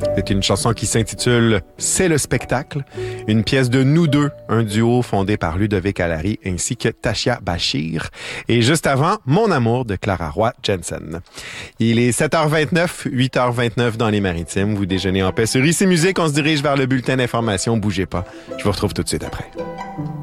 C'est une chanson qui s'intitule « C'est le spectacle », une pièce de nous deux, un duo fondé par Ludovic Allary ainsi que Tashia Bashir. Et juste avant, Mon amour de Clara Roy Jensen. Il est 7h29, 8h29 dans les Maritimes. Vous déjeunez en paix sur ICI Musique. On se dirige vers le bulletin d'information. Bougez pas. Je vous retrouve tout de suite après.